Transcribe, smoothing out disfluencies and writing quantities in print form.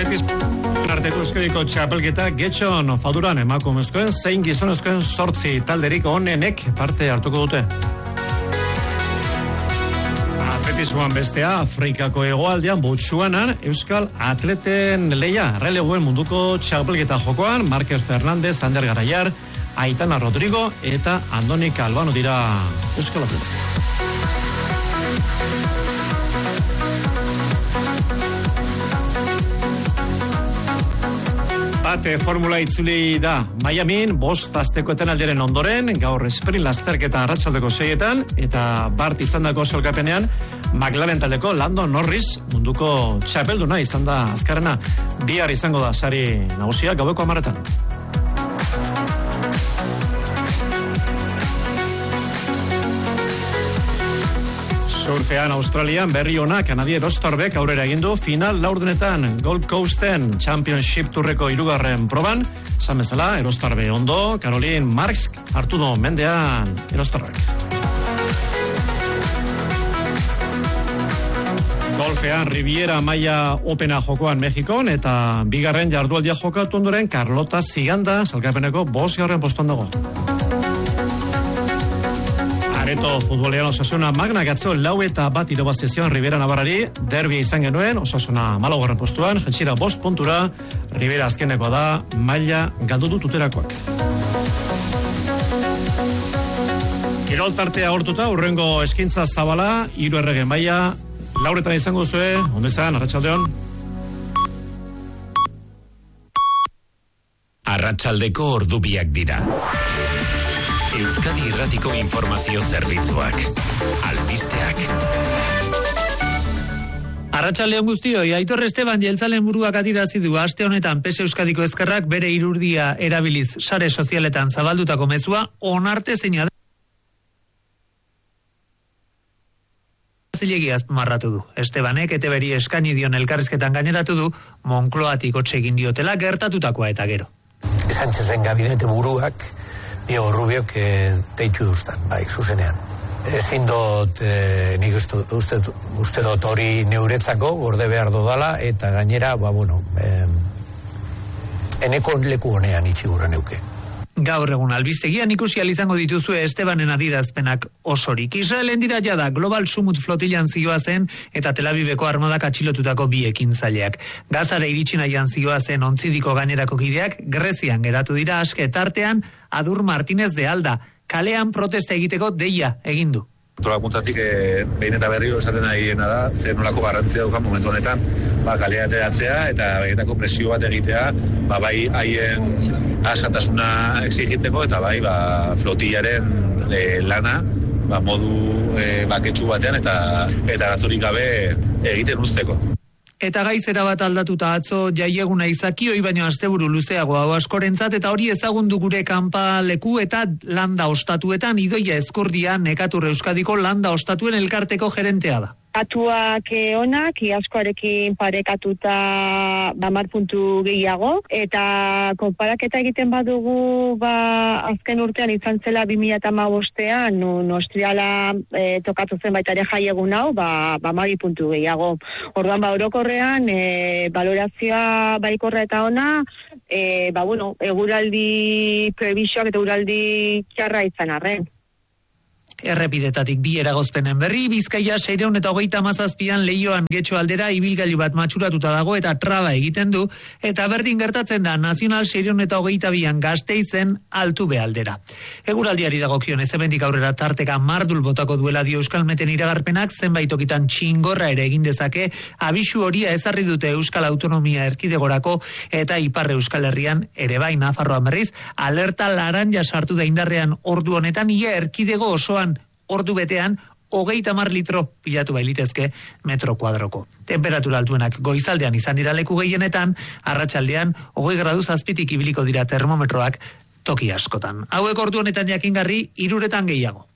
Arteko Euskadiko txapelketa Getxon Faduran emakumezkoen zein gizonezkoen 8 talderik onenek parte hartuko dute. Atletismoan bestea, Afrikako hegoaldean Botsuanan Euskal Atleten leia relevoen munduko txapelketa jokoan Marquez Fernandez, Ander Garaiar, Aitana Rodrigo eta Andonik Albano dira Euskal Atletek. Bate formula itzuli da Miamiin 5 asteko etenaldiaren ondoren, gaur sprint lasterketa arratsaldeko 6etan eta bart izandako sailkapenean McLaren taldeko Lando Norris munduko txapelduna izan da azkarrena. Bihar izango da sari nagusia gaueko 10etan. Surfean Australian berri ona Kanadier Ostorbek aurrera egin du final laurdenetan Gold Coasten Championship Tourreko 3. proban. Esan bezala, Erostarbe ondo, Caroline Marks hartu du mendean Erostarbek. Golfean Riviera Maia Opena jokoan Mexikon eta bigarren jardualdia jokatu ondoren Carlota Ziganda salkapeneko 5. postuan dago. Areto futbolean Osasuna Magna gatzo 4-1 irabazizion Rivera Navarrari, derbia izan genuen, Osasuna 4. postuan, jetxira 5 puntura, Rivera azkeneko da, maila galdu dut uterakoak. Kirol tartea hortuta, urrengo eskintza zabala, 3 erregen maila, lauretan izango zue, ondezan, arratsaldeon. Arratsaldeko ordubiak dira. Euskadi Irratiko informazio zerbitzuak. Albisteak. Arratsaldeon guztioi, Aitor Esteban jeltzalen buruak adirazi du aste honetan PES Euskadiko Ezkerrak bere irurdia erabiliz sare sozialetan zabaldutako mezua onartezina da. Zilegi azpimarratu du. Estebanek ETBri eskaini dion elkarrizketan gaineratu du Moncloatik hotz egin diotela gertatutakoa eta gero. Sánchezen gabinete buruak Diego Rubiok deitzu duztan, bai, zuzenean. Ezin dut, nik uste dut hori neuretzako, gorde behar dodala, eta gainera, eneko leku honean itxigura neuke. Gaur egun albistegian ikusi izango dituzue Estebanen adirazpenak osorik. Israelen dira jada Global Summit flotilan zioazen eta Tel Aviveko armadak atxilotutako bi ekintzaileak. Gazara iritsi nahian zioazen ontzidiko gainerako kideak Grezian geratu dira aske tartean Adur Martinez de Alda. Kalean protesta egiteko deia egin du. Antolakuntatik behin eta berriro esaten nahiena da, zer nolako garrantzia dukan momentu honetan, kalea ateratzea eta benetako presio bat egitea, bai haien askatasuna exigitzeko eta bai flotillaren lana modu baketsu batean eta gazorik gabe egiten uzteko. Eta gaizera bat aldatuta atzo jaieguna izakioi baino asteburu luzeago hau askorentzat eta hori ezagundu gure kanpaleku eta landa ostatuetan Idoia Ezkurdia Nekatur Euskadiko landa ostatuen elkarteko gerentea da. Atuak onak, iaskoarekin parekatuta 10 puntu gehiago, eta konparaketa egiten badugu azken urtean izan zela 2015ean, nun Ostriala tokatu zen baita ere jaiegun hau, 12 puntu gehiago. Orduan orokorrean, valorazioa baikorra eta ona, eguraldi prebisioak eta eguraldi txarra izan arren. Errepidetatik 2 eragozpenen berri, Bizkaia 627an Leioan Getxo aldera ibilgailu bat matxuratuta dago eta traba egiten du, eta berdin gertatzen da Nazional 622an Gasteizen Altube aldera. Eguraldiari dagokionez hemendik aurrera tarteka mardul botako duela dio Euskalmeten iragarpenak, zenbait tokitan txingorra ere egin dezake, abisu horia ezarri dute Euskal Autonomia Erkidegorako eta Ipar Euskal Herrian ere bai Nafarroan berriz, alerta laranja sartu da indarrean ordu honetan, ia erkidego osoan ordu betean 30 litro pilatu bailitezke metro kuadroko. Temperatura altuenak goizaldean izan dira leku gehienetan, arratsaldean 20 graduz azpitik ibiliko dira termometroak toki askotan. Hauek ordu honetan jakingarri 3 gehiago.